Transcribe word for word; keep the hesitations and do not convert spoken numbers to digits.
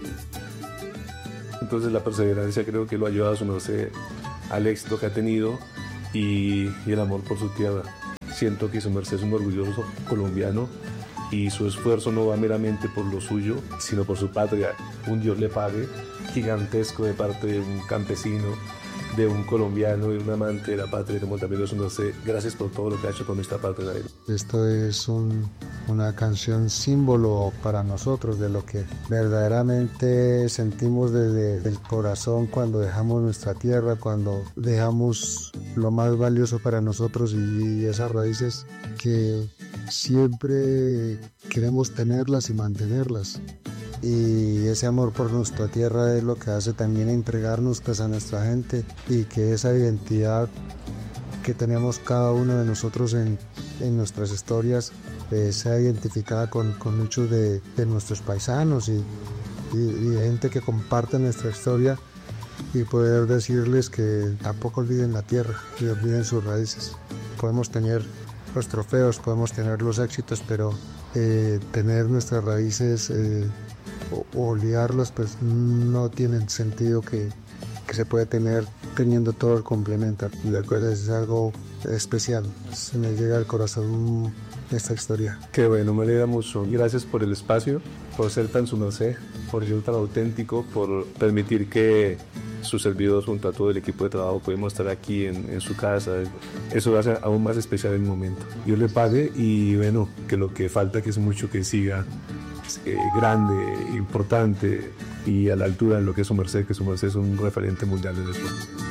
Entonces la perseverancia creo que lo ha ayudado a su merced al éxito que ha tenido y, y el amor por su tierra. Siento que su merced es un orgulloso colombiano y su esfuerzo no va meramente por lo suyo, sino por su patria. Un Dios le pague gigantesco de parte de un campesino, de un colombiano y un amante de la patria como también lo es su merced. Gracias por todo lo que ha hecho por nuestra patria. Esto es un, una canción símbolo para nosotros de lo que verdaderamente sentimos desde el corazón cuando dejamos nuestra tierra, cuando dejamos lo más valioso para nosotros y esas raíces que siempre queremos tenerlas y mantenerlas. Y ese amor por nuestra tierra es lo que hace también entregarnos pues, a nuestra gente y que esa identidad que tenemos cada uno de nosotros en, en nuestras historias eh, sea identificada con, con muchos de, de nuestros paisanos y, y, y de gente que comparte nuestra historia y poder decirles que tampoco olviden la tierra y olviden sus raíces. Podemos tener los trofeos, podemos tener los éxitos, pero eh, tener nuestras raíces eh, o, o olvidarlas pues no tienen sentido que, que se puede tener teniendo todo el complemento. De acuerdo, es algo especial, se me llega al corazón esta historia. Qué bueno, me alegra mucho. Gracias por el espacio, por ser tan su merced, por ser tan auténtico, por permitir que sus servidores junto a todo el equipo de trabajo podemos estar aquí en, en su casa. Eso lo hace aún más especial el momento. Dios le pague y bueno, que lo que falta que es mucho que siga eh, grande, importante y a la altura de lo que es su merced, que su merced es un referente mundial de deporte.